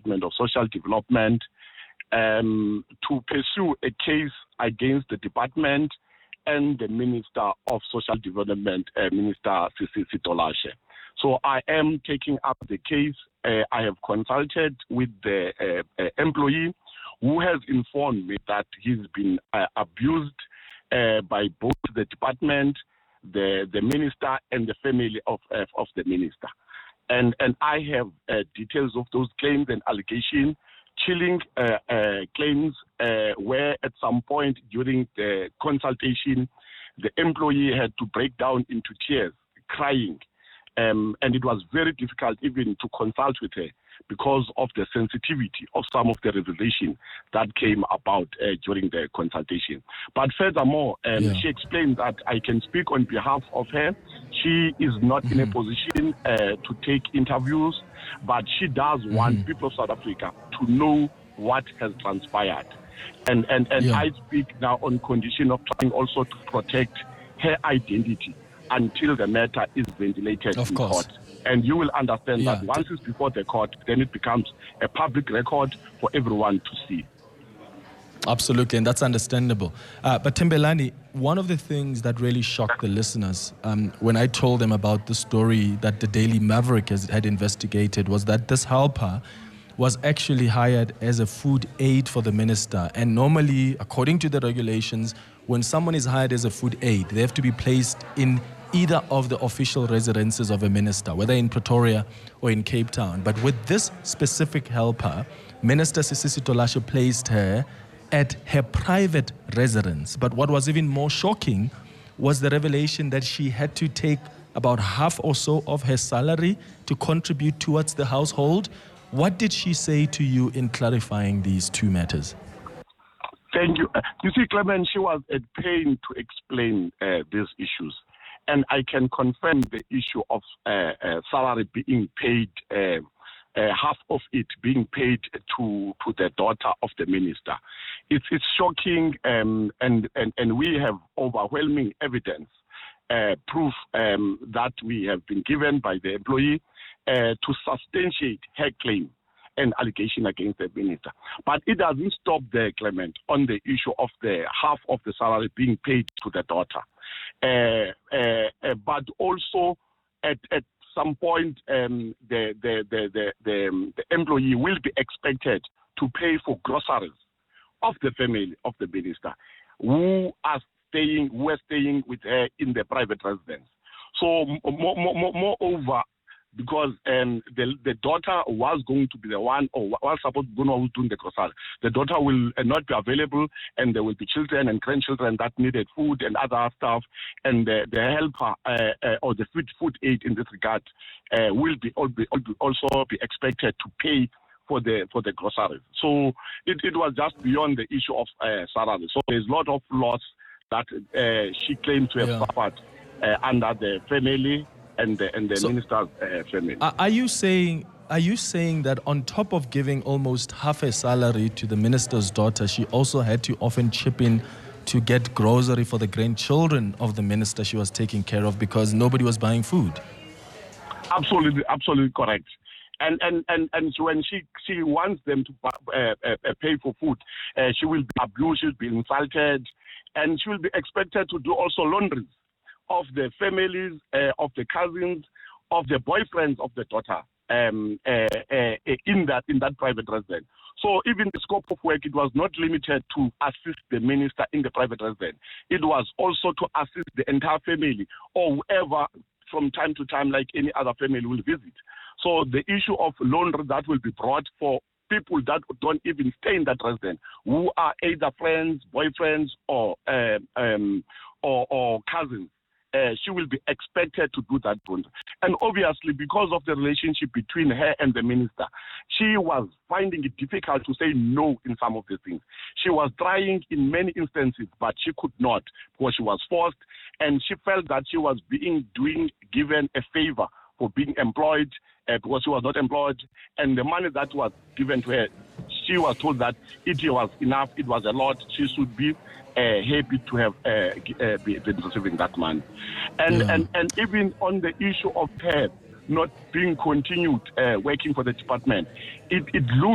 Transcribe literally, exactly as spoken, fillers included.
Department of Social Development um, to pursue a case against the department and the Minister of Social Development, uh, Minister Sisi Sitolashe. So I am taking up the case. Uh, I have consulted with the uh, uh, employee who has informed me that he's been uh, abused uh, by both the department, the, the minister, and the family of, uh, of the minister. And, and I have uh, details of those claims and allegations, chilling uh, uh, claims uh, where at some point during the consultation, the employee had to break down into tears, crying. Um, and it was very difficult even to consult with her because of the sensitivity of some of the revelation that came about uh, during the consultation. But furthermore, um, yeah. she explained that I can speak on behalf of her. She is not mm-hmm. in a position uh, to take interviews, but she does mm-hmm. want people of South Africa to know what has transpired. And, and, and yeah. I speak now on condition of trying also to protect her identity until the matter is ventilated of in course. court. And you will understand yeah. that once it's before the court, then it becomes a public record for everyone to see. Absolutely, and that's understandable. Uh, but Thembelani, one of the things that really shocked the listeners um, when I told them about the story that the Daily Maverick has, had investigated was that this helper was actually hired as a food aide for the minister. And normally, according to the regulations, when someone is hired as a food aide, they have to be placed in either of the official residences of a minister, whether in Pretoria or in Cape Town. But with this specific helper, Minister Sisi Sitolashe placed her at her private residence. But what was even more shocking was the revelation that she had to take about half or so of her salary to contribute towards the household. What did she say to you in clarifying these two matters? Thank you. You see, Clement, she was at pain to explain uh, these issues. And I can confirm the issue of uh, uh, salary being paid, uh, uh, half of it being paid to, to the daughter of the minister. It's, it's shocking, um, and, and, and we have overwhelming evidence, uh, proof um, that we have been given by the employee uh, to substantiate her claim and allegation against the minister. But it doesn't stop there, Clement, on the issue of the half of the salary being paid to the daughter. Uh, uh, uh, but also at, at some point, um, the, the, the, the, the, um, the employee will be expected to pay for groceries of the family of the minister who are staying, who are staying with her in the private residence. So more, more, moreover, because um, the, the daughter was going to be the one, or was supposed to be doing the grocery. The daughter will uh, not be available, and there will be children and grandchildren that needed food and other stuff, and the, the helper uh, uh, or the food, food aid in this regard uh, will be, be also be expected to pay for the for the groceries. So it, it was just beyond the issue of uh, salary. So there's a lot of loss that uh, she claimed to have yeah. suffered uh, under the family and the, and the so, minister's uh, family. Are you saying are you saying that on top of giving almost half a salary to the minister's daughter, she also had to often chip in to get grocery for the grandchildren of the minister she was taking care of because nobody was buying food? Absolutely, absolutely correct. And and and and so when she she wants them to uh, uh, pay for food, uh, she will be abused, she will be insulted, and she will be expected to do also laundries of the families, uh, of the cousins, of the boyfriends of the daughter um, uh, uh, in that in that private residence. So even the scope of work, it was not limited to assist the minister in the private residence. It was also to assist the entire family or whoever from time to time, like any other family will visit. So the issue of laundry that will be brought for people that don't even stay in that residence, who are either friends, boyfriends, or uh, um, or, or cousins. Uh, she will be expected to do that. And obviously, because of the relationship between her and the minister, she was finding it difficult to say no in some of the things. She was trying in many instances, but she could not because she was forced, and she felt that she was being doing given a favor for being employed uh, because she was not employed, and the money that was given to her, she was told that it was enough, it was a lot, she should be Uh, happy to have uh, uh, been receiving that money. And, yeah. and and even on the issue of her not being continued uh, working for the department, it, it looks